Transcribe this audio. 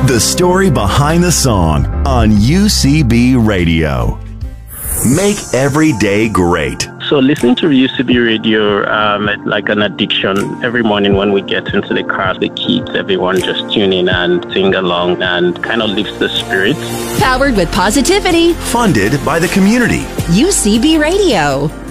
The story behind the song on UCB Radio. Make every day great. So listening to UCB Radio, like an addiction. Every morning when we get into the car, the kids, everyone just tune in and sing along and kind of lifts the spirits. Powered with positivity. Funded by the community. UCB Radio.